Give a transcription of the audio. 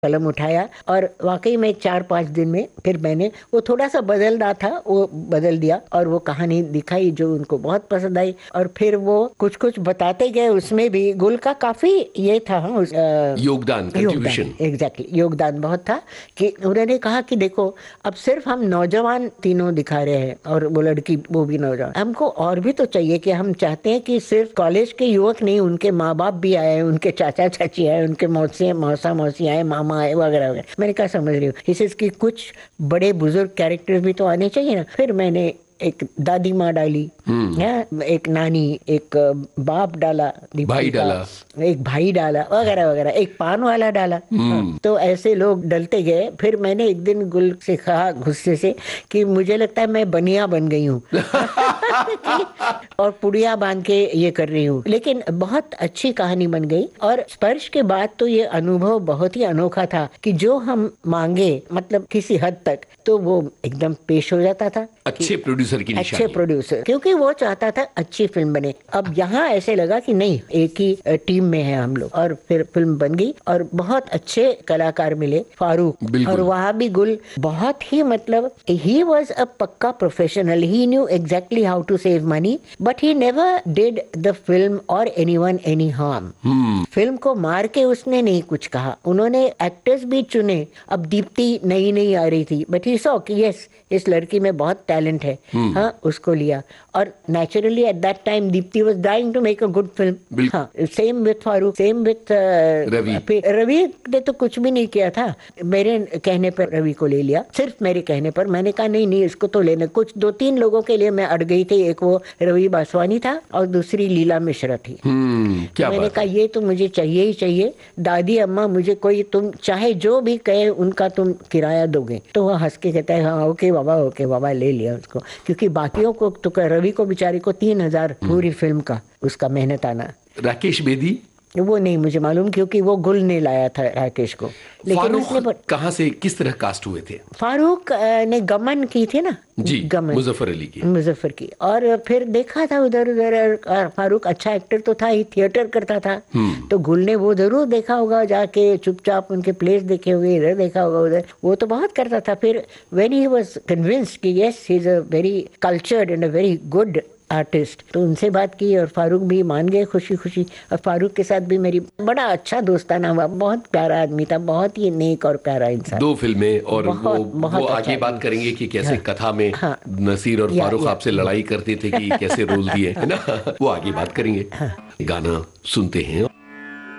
कलम उठाया और वाकई में 4-5 दिन में फिर मैंने वो थोड़ा सा बदलना था वो बदल दिया और वो कहानी दिखाई जो उनको बहुत पसंद आई। और फिर वो कुछ कुछ बताते गए, उसमें भी गुल का काफी ये था, योगदान, योगदान, कंट्रीब्यूशन। एग्जैक्टली योगदान बहुत था कि उन्होंने कहा कि देखो अब सिर्फ हम नौजवान तीनों दिखा रहे हैं और वो लड़की वो भी नौजवान, हमको और भी तो चाहिए कि हम चाहते हैं कि सिर्फ कॉलेज के युवक नहीं, उनके माँ बाप भी आए, उनके चाचा चाची आए, उनके मौसी आए, मामा आए, वगैरह वगैरह। मैंने कहा समझ रही हूँ, इसकी कुछ बड़े बुजुर्ग कैरेक्टर्स भी तो आने चाहिए ना। फिर मैंने एक दादी माँ डाली है, एक नानी, एक बाप डाला भाई दीप्ति का, डाला। एक भाई डाला, वगैरह वगैरह, एक पान वाला डाला। हाँ, तो ऐसे लोग डलते गए। फिर मैंने एक दिन गुल से कहा गुस्से से कि मुझे लगता है मैं बनिया बन गई हूँ और पुड़िया बांध के ये कर रही हूँ। लेकिन बहुत अच्छी कहानी बन गई। और स्पर्श के बाद तो ये अनुभव बहुत ही अनोखा था कि जो हम मांगे मतलब किसी हद तक तो वो एकदम पेश हो जाता था। अच्छे प्रोड्यूसर की अच्छे निशानी। प्रोड्यूसर, क्योंकि वो चाहता था अच्छी फिल्म बने। अब यहाँ ऐसे लगा कि नहीं, एक ही टीम में है हम लोग, और फिर फिल्म बन गई और बहुत अच्छे कलाकार मिले, फारूक। और बिल्कुल। वहाँ भी गुल बहुत ही मतलब ही वॉज अ पक्का professional, he knew exactly how to save money, but he never did the film और एनीवन एनी हार्म। फिल्म को मार के उसने नहीं कुछ कहा। उन्होंने एक्टर्स भी चुने। अब दीप्ति नई नई आ रही थी, बट ही सॉ कि यस इस लड़की में बहुत टैलेंट है, हाँ उसको लिया। और naturally at that time Deepti was dying to make a good film. हाँ, same with Farooq, same with Ravi. Ravi ने तो कुछ भी नहीं किया था, मेरे कहने पर रवि को ले लिया, सिर्फ मेरे कहने पर। मैंने कहा नहीं नहीं इसको तो लेना। कुछ 2-3 लोगों के लिए मैं अड़ गई थी, एक वो रवि बासवानी था और दूसरी लीला मिश्रा थी। क्या मैंने बात कहा है। ये तो मुझे चाहिए ही चाहिए, दादी अम्मा मुझे कोई तुम चाहे जो भी कहे उनका तुम किराया दोगे। तो वह हंस के कहता है हाँ ओके बाबा, ले लिया उसको। क्योंकि बाकियों को तो रवि को बेचारे को 3,000 पूरी फिल्म का उसका मेहनत आना। राकेश बेदी। वो नहीं मुझे मालूम, क्योंकि वो गुल ने लाया था राकेश को। लेकिन उसने फारूक कहाँ से किस तरह कास्ट हुए थे? फारूक ने गमन की थी ना, जी, गमन मुजफ्फर अली की। मुजफ्फर की। और फिर देखा था उधर उधर, फारूक अच्छा एक्टर तो था ही, थिएटर करता था। तो गुल ने वो जरूर देखा होगा, जाके चुपचाप उनके प्लेस देखे होंगे, इधर देखा होगा उधर, वो तो बहुत करता था। फिर व्हेन ही वाज कन्विंस्ड कि yes he is a very cultured and a very good artist, तो उनसे बात की और फारूक भी मान गए खुशी खुशी। और फारूक के साथ भी मेरी बड़ा अच्छा दोस्ताना हुआ। बहुत प्यारा आदमी था, बहुत ही नेक और प्यारा इंसान। 2 फिल्में और बहुत वो बहुत अच्छा आगे बात आदमी। करेंगे कि कैसे हाँ, कथा में हाँ, नसीर और फारूक या आपसे लड़ाई करते थे कि कैसे रोल दिए, है ना। वो आगे बात करेंगे। गाना सुनते हैं।